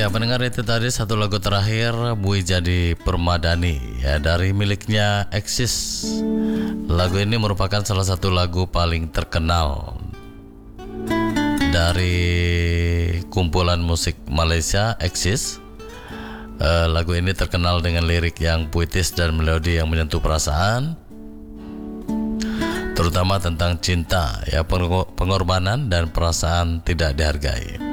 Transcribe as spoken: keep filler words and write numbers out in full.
Ya pendengar, itu tadi satu lagu terakhir Bui Jadi Permadani ya dari miliknya Eksis. Lagu ini merupakan salah satu lagu paling terkenal dari kumpulan musik Malaysia Eksis. Uh, lagu ini terkenal dengan lirik yang puitis dan melodi yang menyentuh perasaan, terutama tentang cinta, ya pengorbanan dan perasaan tidak dihargai.